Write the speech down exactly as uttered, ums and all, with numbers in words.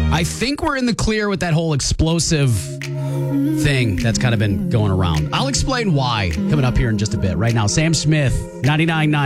I think we're in the clear with that whole explosive thing that's kind of been going around. I'll explain why coming up here in just a bit. Right now, Sam Smith, ninety-nine point nine